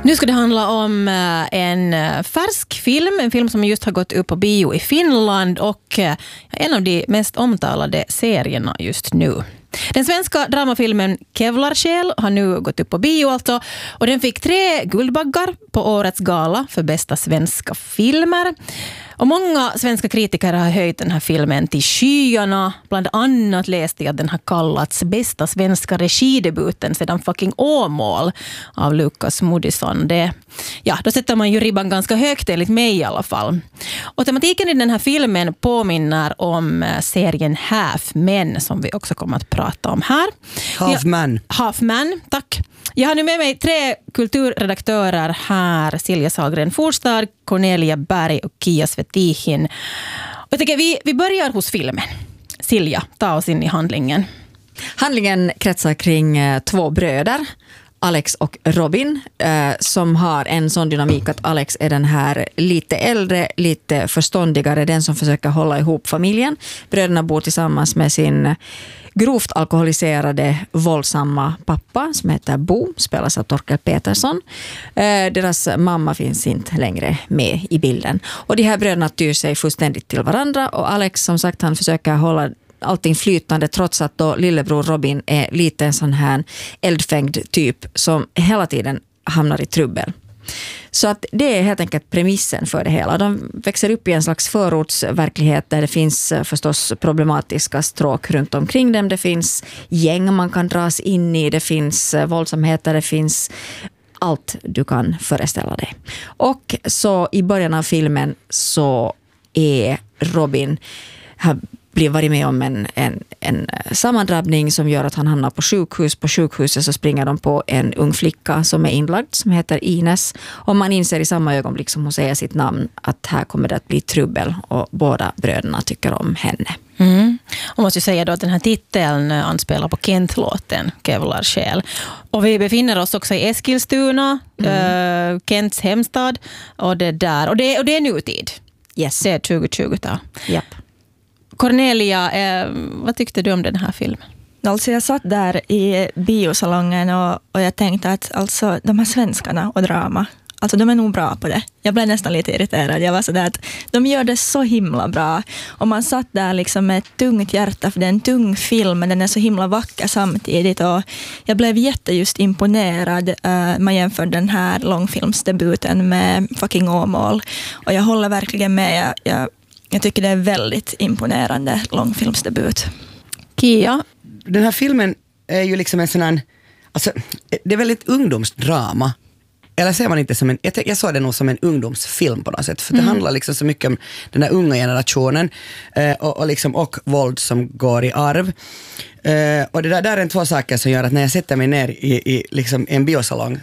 Nu ska det handla om en färsk film, en film som just har gått upp på bio i Finland och en av de mest omtalade serierna just nu. Den svenska dramafilmen Kevlarsjäl har nu gått upp på bio alltså, och den fick 3 guldbaggar på årets gala för bästa svenska filmer. Och många svenska kritiker har höjt den här filmen till skyarna. Bland annat läste jag att den har kallats bästa svenska regidebuten sedan fucking Åmål av Lukas Moodysson. Då sätter man ju ribban ganska högt enligt mig i alla fall. Och tematiken i den här filmen påminner om serien Half Men som vi också kommer att prata om här. Half Man, tack. Jag har nu med mig 3 kulturredaktörer här. Silja Sahlgren Forstad, Cornelia Berg och Kia Svetihin. Och jag tycker vi börjar hos filmen. Silja, ta oss in i handlingen. Handlingen kretsar kring 2 bröder, Alex och Robin, som har en sån dynamik att Alex är den här lite äldre, lite förståndigare, den som försöker hålla ihop familjen. Bröderna bor tillsammans med sin grovt alkoholiserade, våldsamma pappa som heter Bo, spelas av Torkel Petersson. Deras mamma finns inte längre med i bilden. Och de här bröderna tyr sig fullständigt till varandra, och Alex, som sagt, han försöker hålla allting flytande trots att då lillebror Robin är lite en sån här eldfängd typ som hela tiden hamnar i trubbel. Så att det är helt enkelt premissen för det hela. De växer upp i en slags förortsverklighet där det finns förstås problematiska stråk runt omkring dem. Det finns gäng man kan dras in i, det finns våldsamheter, det finns allt du kan föreställa dig. Och så i början av filmen så är Robin blir varit med om en sammandrabbning som gör att han hamnar på sjukhus. På sjukhuset så springer de på en ung flicka som är inlagd, som heter Ines. Och man inser i samma ögonblick som hon säger sitt namn att här kommer det att bli trubbel, och båda bröderna tycker om henne. Och måste ju säga då att den här titeln anspelar på Kent-låten Kevlarsjäl. Och vi befinner oss också i Eskilstuna, Kents hemstad, och det där. Och det är nutid. Yes. Det är 2020 där. Japp. Cornelia, vad tyckte du om den här filmen? Alltså jag satt där i biosalongen och jag tänkte att alltså, de här svenskarna och drama, alltså de är nog bra på det. Jag blev nästan lite irriterad. Jag var så där att de gör det så himla bra. Och man satt där liksom med ett tungt hjärta, för det är en tung film, men den är så himla vacker samtidigt. Och jag blev just imponerad. Man jämför den här långfilmsdebuten med fucking Åmål. Och jag håller verkligen med. Jag tycker det är väldigt imponerande långfilmsdebut. Kia? Den här filmen är ju liksom en sån här, alltså, det är väldigt ungdomsdrama. Eller ser man inte som jag såg det nog som en ungdomsfilm på något sätt. För det handlar liksom så mycket om den där unga generationen och våld som går i arv. Och det där är 2 saker som gör att när jag sätter mig ner i liksom en biosalong.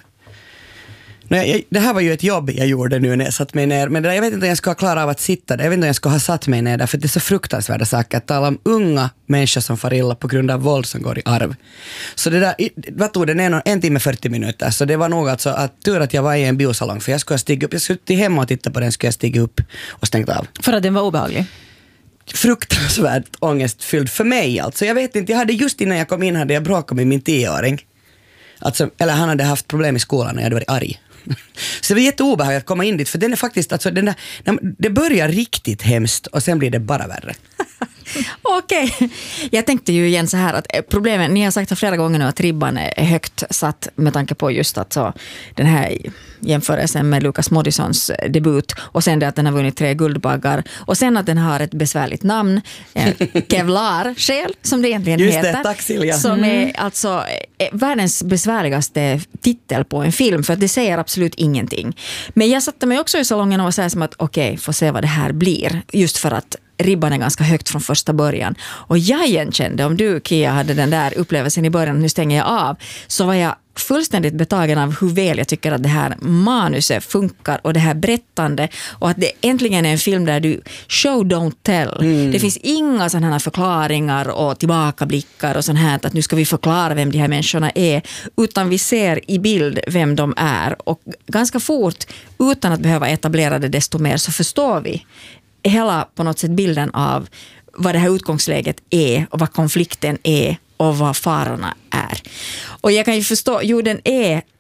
Det här var ju ett jobb jag gjorde nu när jag satt mig ner. Men jag vet inte om jag ska klara av att sitta där. Jag vet inte om jag ska ha satt mig ner där. För det är så fruktansvärda saker att tala om unga människor som far illa på grund av våld som går i arv. Så det där, vad tog det? 1 timme 40 minuter. Så det var nog alltså att tur att jag var i en biosalong. För jag skulle stiga upp. Jag skulle till hemma och titta på den. Skulle jag stiga upp och stängt av. För att den var obehaglig? Fruktansvärt ångestfylld för mig alltså. Jag vet inte, jag hade just innan jag kom in hade jag bråkat med min 10-åring. Alltså, eller han hade haft problem i skolan och jag hade varit arg. Så det var jätteobehagligt att komma in dit, för den är faktiskt, alltså, det börjar riktigt hemskt och sen blir det bara värre. Okej. Jag tänkte ju igen så här att problemet, ni har sagt flera gånger nu att ribban är högt satt med tanke på just att så, den här jämförelsen med Lukas Moodyssons debut, och sen det att den har vunnit 3 guldbaggar, och sen att den har ett besvärligt namn, Kevlarsjäl som det egentligen just heter. Det, tack Silja. Som är alltså världens besvärligaste titel på en film, för att det säger absolut ingenting. Men jag satte mig också i salongen och var så här som att okej, får se vad det här blir, just för att ribban är ganska högt från första början. Och jag igenkände, om du Kia hade den där upplevelsen i början, nu stänger jag av, så var jag fullständigt betagen av hur väl jag tycker att det här manuset funkar och det här berättande, och att det äntligen är en film där du show don't tell. Det finns inga sådana här förklaringar och tillbakablickar och sånt här att nu ska vi förklara vem de här människorna är, utan vi ser i bild vem de är, och ganska fort utan att behöva etablera det desto mer så förstår vi hela på något sätt bilden av vad det här utgångsläget är och vad konflikten är och vad farorna är. Och jag kan ju förstå, den är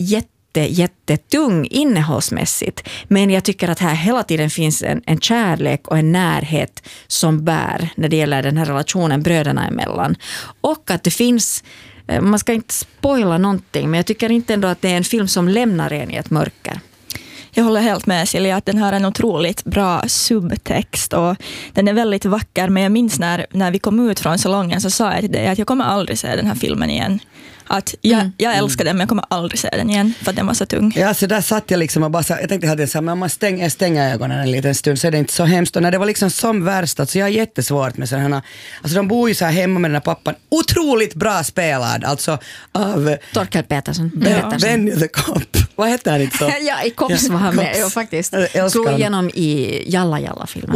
jättetung innehållsmässigt. Men jag tycker att här hela tiden finns en kärlek och en närhet som bär när det gäller den här relationen bröderna emellan. Och att det finns, man ska inte spoila någonting, men jag tycker inte ändå att det är en film som lämnar en i ett mörker. Jag håller helt med Silja att den har en otroligt bra subtext och den är väldigt vacker, men jag minns när vi kom ut från salongen så sa jag till dig att jag kommer aldrig se den här filmen igen. Att jag älskar den men jag kommer aldrig se den igen för att den var så tung. Ja, så där satt jag liksom och bara jag tänkte jag hade så här, men om man stänger ögonen en liten stund så är det inte så hemskt. Och när det var liksom som värst, alltså jag har jättesvårt med sådana, alltså de bor ju så här hemma med den här pappan, otroligt bra spelad, alltså av Torkel Peterson. Benny the Cop. Vad heter han inte så? Ja, i Kops var han med. Jag faktiskt slog igenom i Jalla-Jalla-filmen.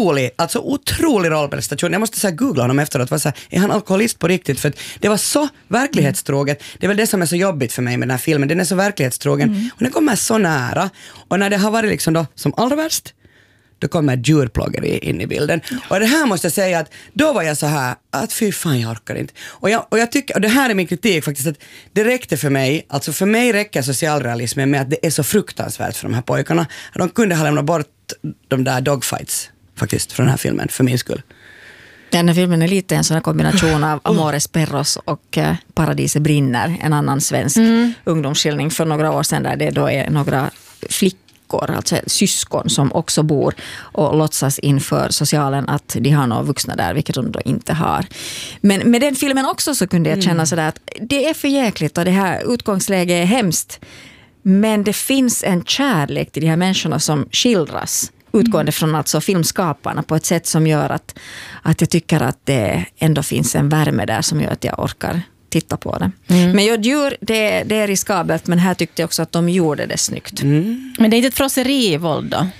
Otrolig rollprestation. Jag måste så här googla honom efteråt. Så här, är han alkoholist på riktigt? För att det var så verklighetstroget. Det är väl det som är så jobbigt för mig med den här filmen. Den är så verklighetstrogen. Och den kommer så nära. Och när det har varit liksom då som allra värst, då kommer djurplågeri in i bilden. Och det här måste jag säga att då var jag så här att fy fan jag orkar inte. Och jag tycker, och det här är min kritik faktiskt, att det räckte för mig, alltså för mig räcker socialrealismen med att det är så fruktansvärt för de här pojkarna. De kunde ha lämnat bort de där dogfights faktiskt från den här filmen, för min skull. Den här filmen är lite en sån här kombination av Amores Perros och Paradiset brinner, en annan svensk ungdomsskildring för några år sedan där det då är några flickor, alltså syskon som också bor och låtsas inför socialen att de har några vuxna där, vilket de då inte har. Men med den filmen också så kunde jag känna sådär att det är för jäkligt och det här utgångsläget är hemskt. Men det finns en kärlek till de här människorna som skildras utgående från alltså filmskaparna på ett sätt som gör att jag tycker att det ändå finns en värme där som gör att jag orkar titta på det. Men djur, det är riskabelt, men här tyckte jag också att de gjorde det snyggt. Men det är inte ett frosseri i våld då?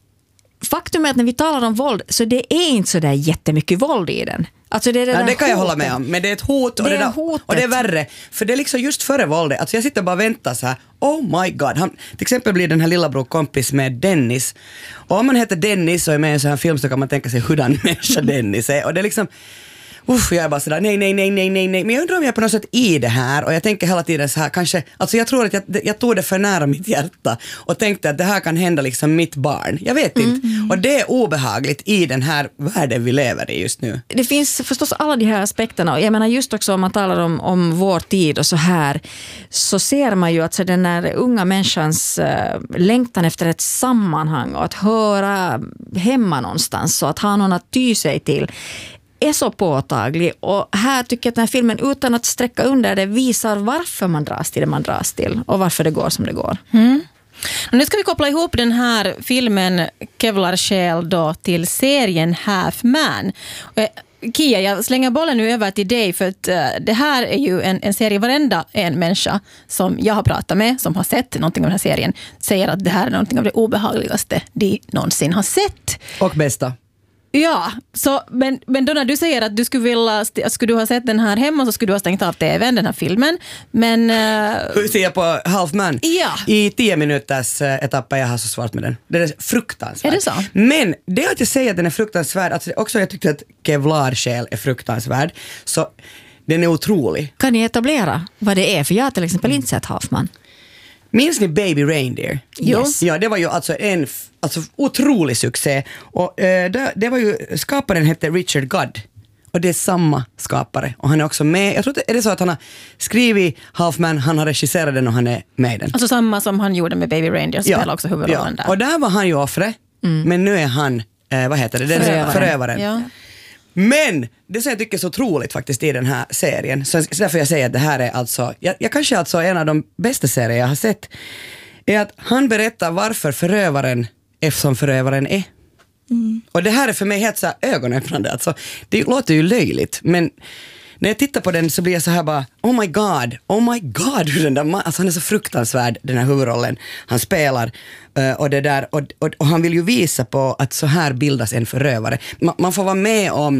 Faktum är att när vi talar om våld så det är inte så där jättemycket våld i den. Alltså det är det kan jag hålla med om, men det är ett hot och det är värre. För det är liksom just före våldet. Alltså jag sitter och bara väntar så här, oh my god. Till exempel blir den här lillebror kompis med Dennis. Och om man heter Dennis och är med i en sån här film så kan man tänka sig hurdan människa Dennis är. Och det är liksom, jag är bara sådär, nej. Men jag undrar om jag är på något sätt i det här och jag tänker hela tiden så här, kanske, alltså jag tror att jag tog det för nära mitt hjärta och tänkte att det här kan hända liksom mitt barn. Jag vet inte. Och det är obehagligt i den här världen vi lever i just nu. Det finns förstås alla de här aspekterna och jag menar just också om man talar om vår tid och så här så ser man ju att så den här unga människans längtan efter ett sammanhang och att höra hemma någonstans och att ha någon att ty sig till är så påtaglig och här tycker jag att den här filmen utan att sträcka under det visar varför man dras till det man dras till och varför det går som det går. Och nu ska vi koppla ihop den här filmen Kevlar Själ då till serien Half Man. Kia, jag slänger bollen nu över till dig för att det här är ju en serie, varenda en människa som jag har pratat med som har sett någonting av den här serien säger att det här är någonting av det obehagligaste de någonsin har sett. Och bästa. Ja, så, men då när du säger att du skulle ha sett den här hemma så skulle du ha stängt av tvn, den här filmen. Men hur ser jag på Half Man? Ja. I 10 minuters etapper jag har så svårt med den. Det är fruktansvärt. Är det så? Men det att jag säger att den är fruktansvärd, alltså också jag tyckte att Kevlar Själ är fruktansvärd, så den är otrolig. Kan ni etablera vad det är? För jag har till exempel inte sett Half Man. Minns ni Baby Reindeer? Yes. Ja, det var ju alltså en otrolig succé. Och det var ju, skaparen hette Richard Godd. Och det är samma skapare. Och han är också med. Jag tror att är det så att han har skrivit Half Man, han har regisserat den och han är med i den. Alltså samma som han gjorde med Baby Reindeer, spelar också huvudrollen där. Och där var han ju offre. Men nu är han, vad heter det? Förövaren. Ja. Men det som jag tycker är så otroligt faktiskt i den här serien, så därför jag säger att det här är alltså, jag kanske alltså en av de bästa serier jag har sett, är att han berättar varför förövaren är som förövaren är. Och det här är för mig helt så här ögonöppnande. Alltså, det låter ju löjligt, men när jag tittar på den så blir jag så här bara, oh my god, hur den där alltså han är så fruktansvärd, den här huvudrollen han spelar och det där, och han vill ju visa på att så här bildas en förövare. Man får vara med om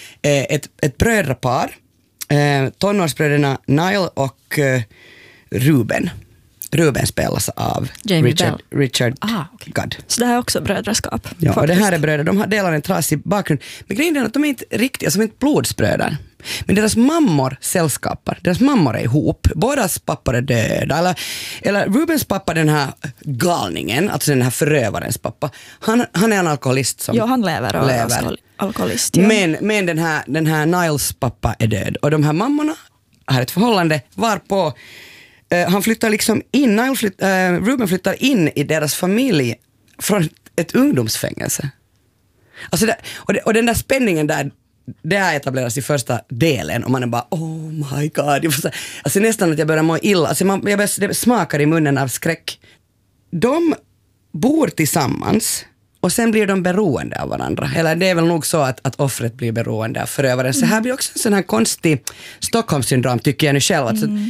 ett brödrapar, tonårsbröderna Niall och Ruben. Ruben spelas av Jamie Richard okay. Gudd. Så det här är också brödraskap. Ja, och det här är bröder, de delar en trasig bakgrund. Men grejen är att de är inte riktigt, alltså de är inte blodsbröder. Men deras mammor sällskapar, deras mammor är ihop. Bådas pappor är döda. Eller Rubens pappa, den här galningen, alltså den här förövarens pappa, han är en alkoholist som han lever och är alkoholist. Ja. Men den här Niles pappa är död. Och de här mammorna har ett förhållande varpå han flyttar liksom in, Ruben flyttar in i deras familj från ett ungdomsfängelse. Alltså och den där spänningen där, det här etableras i första delen och man är bara oh my god. Alltså nästan att jag börjar må illa. Alltså det smakar i munnen av skräck. De bor tillsammans och sen blir de beroende av varandra. Eller det är väl nog så att offret blir beroende av förövaren. Så här blir också en sån här konstig Stockholmssyndrom tycker jag nu själv.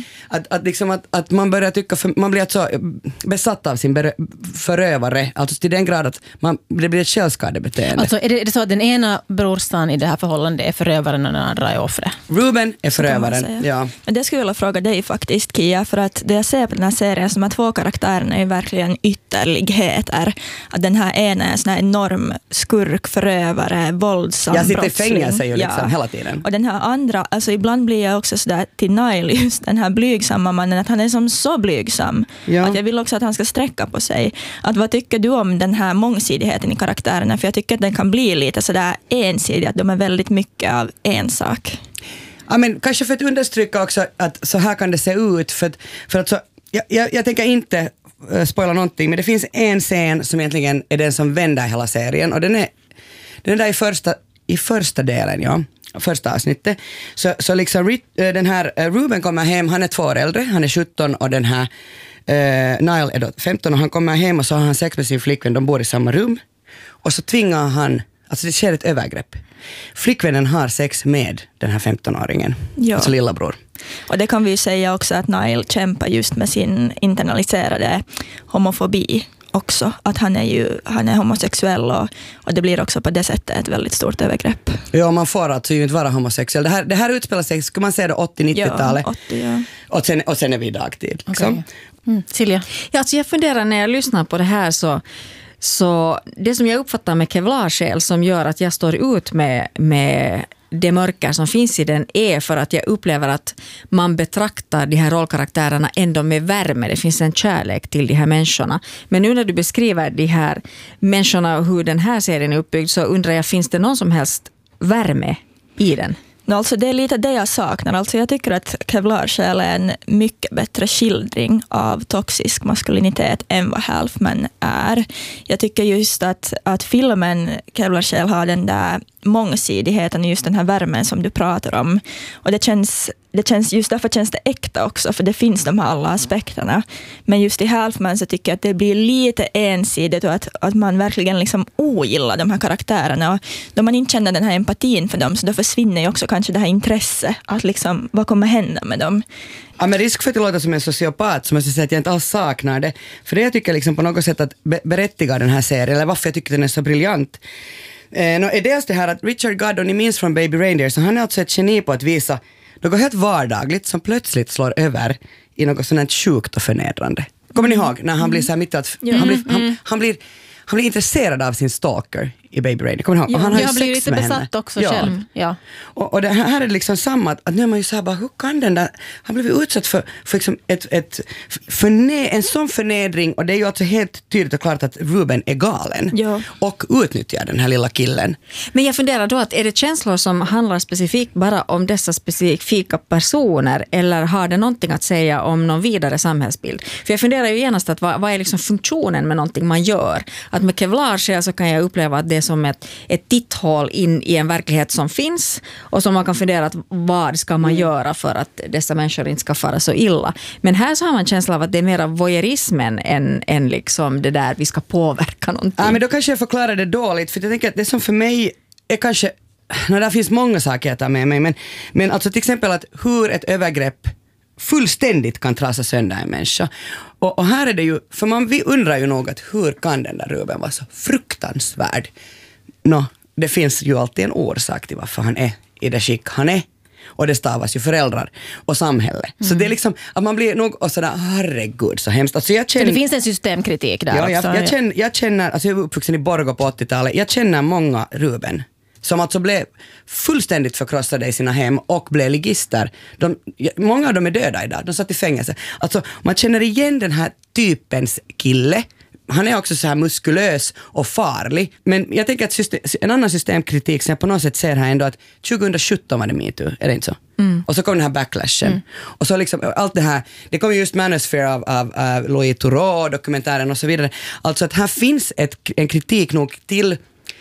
Att man börjar tycka, man blir alltså besatt av sin förövare. Alltså till den grad att det blir ett självskadebeteende. Alltså är det så att den ena brorsan i det här förhållandet är förövaren och den andra är offret? Ruben är förövaren, ja. Men det skulle jag vilja fråga dig faktiskt, Kia, för att det jag ser på den här serien som att två karaktärerna är verkligen ytterligheter. Att den här ena är en sån här enorm skurk, förövare, våldsam brottsling. Jag sitter i fängelse ju liksom hela tiden. Och den här andra, alltså ibland blir jag också sådär till Nile, just den här blygsamma mannen, att han är som så blygsam. Ja. Att jag vill också att han ska sträcka på sig. Att vad tycker du om den här mångsidigheten i karaktärerna? För jag tycker att den kan bli lite sådär ensidig, att de är väldigt mycket av en sak. Ja, men kanske för att understryka också att så här kan det se ut. För att så, jag tänker inte spoila någonting, men det finns en scen som egentligen är den som vänder hela serien, och den är där i första delen, ja, första avsnittet. Så liksom den här Ruben kommer hem, han är 2 år äldre, han är 17 och den här Nile är då 15 och han kommer hem och så har han sex med sin flickvän, de bor i samma rum och så tvingar han, alltså det sker ett övergrepp. Flickvännen har sex med den här 15-åringen, alltså lillabror. Och det kan vi ju säga också att Nile kämpar just med sin internaliserade homofobi också. Att han är homosexuell och det blir också på det sättet ett väldigt stort övergrepp. Ja, man får alltså ju inte vara homosexuell. Det här utspelar sig, skulle man säga det 80-90-talet. Ja, 80, ja. Och sen är vi i dagtid. Liksom. Okay. Silja? Ja, alltså jag funderar när jag lyssnar på det här så det som jag uppfattar med Kevlar-själ som gör att jag står ut med det mörker som finns i den är för att jag upplever att man betraktar de här rollkaraktärerna ändå med värme. Det finns en kärlek till de här människorna. Men nu när du beskriver de här människorna och hur den här serien är uppbyggd så undrar jag, finns det någon som helst värme i den? Alltså det är lite det jag saknar. Alltså jag tycker att Kevlar-själ är en mycket bättre skildring av toxisk maskulinitet än vad Halfman är. Jag tycker just att filmen Kevlar-själ har den där mångsidigheten och just den här värmen som du pratar om. Och det känns just därför känns det äkta också, för det finns de här alla aspekterna. Men just i Halfman så tycker jag att det blir lite ensidigt och att man verkligen liksom ogillar de här karaktärerna. Och då man inte känner den här empatin för dem så då försvinner ju också kanske det här intresset att liksom, vad kommer hända med dem? Ja, men risk för att det låter som en sociopat så måste jag säga att jag inte alls saknar det. För det jag tycker liksom på något sätt att berättiga den här serien, eller varför jag tycker den är så briljant, är dels det här att Richard Gudd, och ni minns från Baby Reindeer, så han är alltså ett geni på att visa något helt vardagligt som plötsligt slår över i något sånt här sjukt och förnedrande. Kommer ni ihåg när han blir så här mitt i att han blir intresserad av sin stalker i Baby Reindeer. Kommer ni ihåg? Och han har ju sex blir lite med henne. besatt också själv. Ja. Och det här är liksom samma, att nu är man ju så här bara, hur kan den där, han blev utsatt för liksom en sån förnedring, och det är ju alltså helt tydligt och klart att Ruben är galen och utnyttjar den här lilla killen. Men jag funderar då, att är det känslor som handlar specifikt bara om dessa specifika personer, eller har det någonting att säga om någon vidare samhällsbild? För jag funderar ju genast att vad är liksom funktionen med någonting man gör? Att med Kevlar så kan jag uppleva att det är som ett titthål in i en verklighet som finns, och som man kan fundera att vad ska man göra för att dessa människor inte ska fara så illa. Men här så har man känsla av att det är mer voyeurismen än liksom det där vi ska påverka någonting. Ja, men då kanske jag förklarar det dåligt, för jag tänker att det som för mig är kanske, där finns många saker att ta med mig, men alltså till exempel att hur ett övergrepp fullständigt kan trasa sönder en människa. Och här är det ju, för vi undrar ju nog att hur kan den där Ruben vara så fruktansvärd? Det finns ju alltid en orsak till varför han är i det skick han är. Och det stavas ju föräldrar och samhälle. Så det är liksom att man blir nog och sådär, herregud så hemskt. Alltså Så det finns en systemkritik där också. Jag känner, alltså jag är uppvuxen i Borgå på 80-talet, jag känner många Ruben som alltså blev fullständigt förkrossade i sina hem och blev ligister. Många av dem är döda idag, de satt i fängelse. Alltså man känner igen den här typens kille. Han är också så här muskulös och farlig. Men jag tänker att en annan systemkritik som jag på något sätt ser här ändå att 2017 var det MeToo, är det inte så? Och så kom den här backlashen. Och så liksom allt det här, det kom ju just Manosphere av Louis Theroux, dokumentären och så vidare. Alltså att här finns en kritik nog till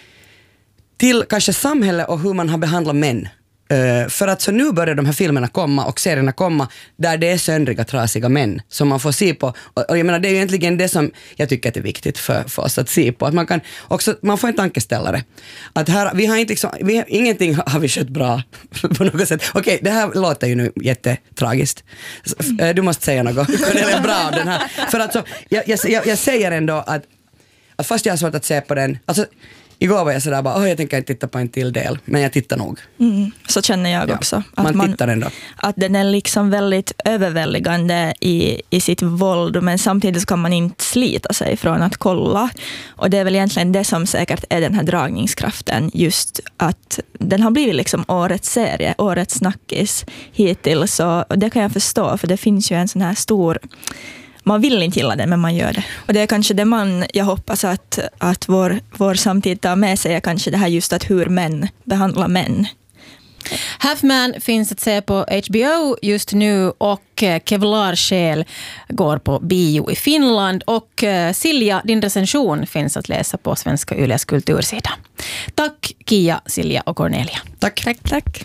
kanske samhälle och hur man har behandlat män. För att så nu börjar de här filmerna komma och serierna komma där det är söndriga, trasiga män som man får se på. Och jag menar, det är ju egentligen det som jag tycker att det är viktigt för oss att se på. Att man får en tankeställare. Att här, ingenting har vi skött bra på något sätt. Okej, det här låter ju nu jättetragiskt. Du måste säga något. Det är bra den här. För att så, jag säger ändå att fast jag har svårt att se på den, alltså igår var jag sådär bara, jag tänker inte titta på en till del, men jag tittar nog. Så känner jag också. Att man tittar ändå. Att den är liksom väldigt överväldigande i sitt våld, men samtidigt kan man inte slita sig från att kolla. Och det är väl egentligen det som säkert är den här dragningskraften, just att den har blivit liksom årets serie, årets snackis hittills. Och det kan jag förstå, för det finns ju en sån här stor... Man vill inte gilla det, men man gör det. Och det är kanske det jag hoppas att vår samtid tar med sig, är kanske det här just att hur män behandlar män. Half Man finns att se på HBO just nu och Kevlar Själ går på bio i Finland. Och Silja, din recension finns att läsa på Svenska Yles kultursida. Tack Kia, Silja och Cornelia. Tack.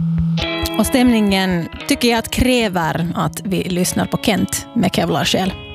Och stämningen tycker jag att kräver att vi lyssnar på Kent med Kevlar Själ.